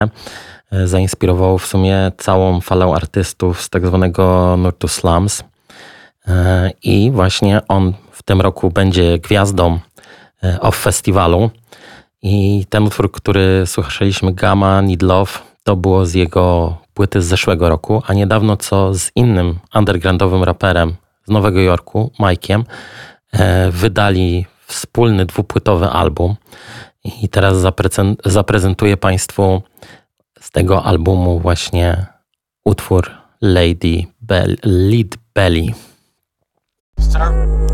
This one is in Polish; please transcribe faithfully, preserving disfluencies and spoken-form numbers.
zainspirowało w sumie całą falę artystów z tak zwanego nurtu slums. I właśnie on w tym roku będzie gwiazdą off festiwalu. I ten utwór, który słyszeliśmy, Gamma Need Love, to było z jego płyty z zeszłego roku, a niedawno co z innym undergroundowym raperem z Nowego Jorku, Mike'iem, wydali wspólny dwupłytowy album. I teraz zaprezentuję Państwu z tego albumu właśnie utwór Lady Bell, Lead Belly.